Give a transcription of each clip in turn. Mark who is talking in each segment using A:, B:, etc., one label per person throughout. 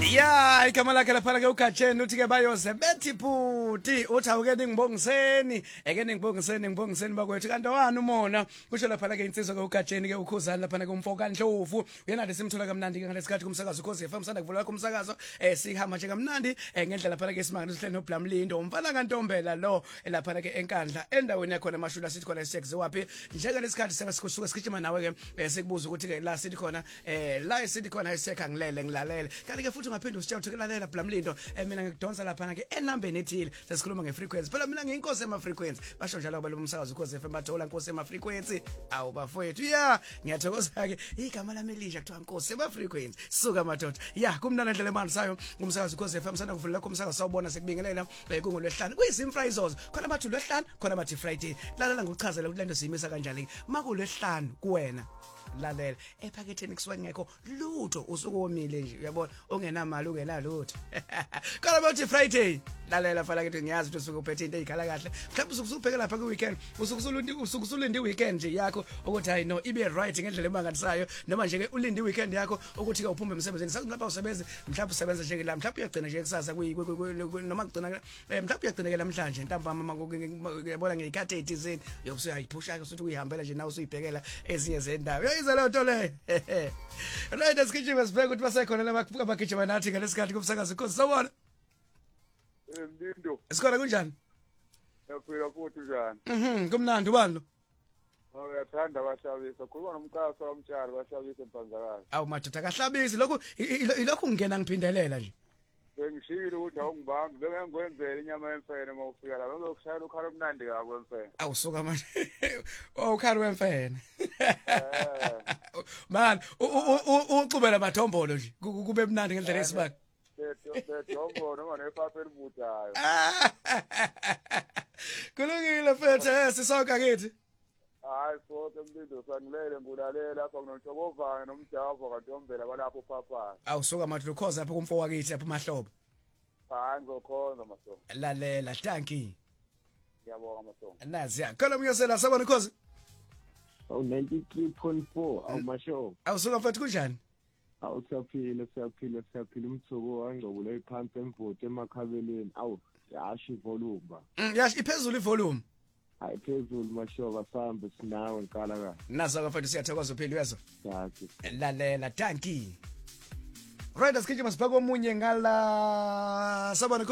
A: Ya igama lakhe lapha ke uGatsheni uthi ke bayoze bethi puti uthi awukeni ngibongiseni ekeni ngibongiseni bakwethu kanti wani umona kusho lapha ke insizwa ke uGatsheni ke ukhuzani lapha ke umfoka Ndlovu uyena lesimthola kamnandi ke ngalesi kumsakazo ukhosi FM sanda kuvula kwakho umsakazo sihamba nje kamnandi ngendlela lapha ke isimanga sihleli noBlamlindo umfana kaNtombela lo lapha ke enkandla endaweni yakho namashula sithi khona isex wapi njenge lesikhathi sekusuka sigijima nawe ke sikubuza ukuthi ke la sithi khona la sithi khona isekha ngilele ngilalele kanti ke futhi ungaphinde usitsha ukuthi lalela Blamlindo mina ngikudonsa lapha ke enambeni ethile sesikhuluma ngefrequency phela mina ngiyinkosi ema-frequency basho njalo balabo umsakazo ukhosi FM bathola inkosi ema-frequency awu bafowethu ya ngiyathokoza ke igama lami elisha kuthiwa inkosi ema-frequency suka madoda ya kumnana ndlela manje sayo umsakazo ukhosi FM sanda kuvula lokho umsakazo sawubona sekubingelela kungolwehlanu kuyizimfridays khona bathi lwehlanu khona bathi friday lalela ngokuchazela ukuthi lento siyimisa kanjani makulwehlanu kuwena lalela ephaketheni kusuka ngekho lutho usuku womile nje uyabona ungenamali ungenalutho kana bathi friday lalela fala ke ngiyazi ukuthi usuke uphethe into ezikhala kahle mhlawumbe usuke lapha ku weekend usuke usulinde weekend nje yakho ukuthi hayi no ibe right ngendlela emanganisayo noma nje ke ulinde weekend yakho ukuthi ke uphume emsebenzini sakulapha usebenza mhlawumbe usebenza nje la mhlawumbe uyagcina nje kusasa noma kugcina mhlawumbe uyagcina ke namhlanje ntambama ngiyabona ngeyikhathi ethizeni yokusuya ayiphusha ke ukuthi uyihambela nje nawe usuyibhekela ezinye zendawo yoyiza leyo nto le right esikijima sibheke ukuthi basekhona labagijima nathi ngalesikhathi kumsakazo ukhosi sawona
B: Lindo.
A: Isikhona kunjani?
B: Yaphila futhi njani?
A: Kumnandi ubani lo?
B: Uyathanda abashabisa. Khuluma nomqaso wamtshali bashabisa empanzakazi.
A: Awu madoda kahlabisi lokhu ilokhu ngena ngiphindelela nje.
B: Bengishilo ukuthi awungibambi bengengikwenzela inyama yemfene uma ufika la. Ngizokushayela ukhala omnandi kako emfene.
A: Awusuka manje. Ukhala wemfene. Man, uxubela mathombolo nje. Kube mnandi ngendlela esibaka.
B: Yombo noma nepapa elibutayo.
A: Kulungile mfethu sisonke kithi.
B: Hayi sonke Mlindo sangilele ngulalela lapha kunoThokovane nomjavo kaNtombela balapho papa.
A: Awusuka mathi ukhoza lapha kumfo wakithi lapha emahlobo.
B: Hayi ngokhonza masongo.
A: Lalela tanki.
B: Ngiyabonga masongo.
A: Nazi ya. Khona umyosela sabona ukhoza.
C: 93.4 awumashow.
A: Awusuka mfethu kunjani?
C: Siyaphila umthuko wangcobule iphansi emvoti emakhabeleni awu yasho ivolume ba
A: yasho iphezulu ivolume
C: hayi phezulu mashoba sambe sinawe ngikala ka
A: nazo mfethu siyathokoza uphila uyazo
C: yazi
A: lalela tanki right asikije masibhaka omunye ngala sabona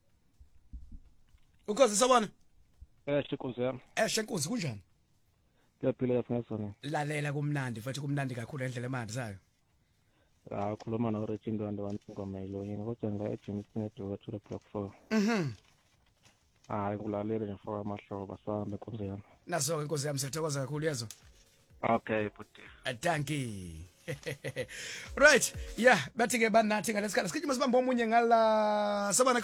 A: ukhozi sabona
D: Nkosi yami
A: Nkosi kunjani
D: Siyaphila yafasana
A: lalela kumnandi mfethu kumnandi kakhulu endlela emanzi sayo
D: khuluma no Regine Ndwandwe wangoma yini kodwa ngila eGym Network to the block 4 hayi ngulalela nje for amahlobo sami Nkosi yami
A: naso Nkosi yami siyathokoza kakhulu yazo
D: okay buti
A: thank you right yeah bathi ke banathi ngalesikhala sikijima sibamba omunye ngala sabana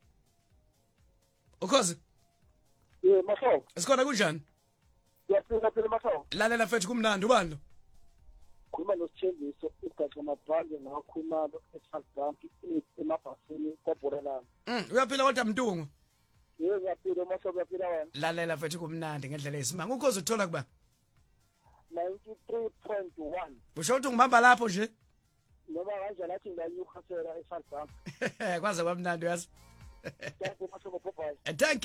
A: ukhozi
B: Masongo.
A: Isikhona kunjani
B: Yaphila phela masongo.
A: lalela mfethu kumnandi ubani lo
B: Khuluma nosithembiso ugaxa mabhange ngakhulumalo eSouth emabhasini kwaBorelana.
A: Uyaphila kodwa mntungu
B: Yebo yaphila masongo yaphila wena.
A: lalela mfethu kumnandi ngendlela esimanga ukhozi uthola kuba
B: 93.1
A: usho ukuthi ngibamba lapho nje
B: noma kanjani athi ngiyukhasela eSouth
A: kwaze kwamnandi uyazi
B: Thank you masongo Popeye.
A: thank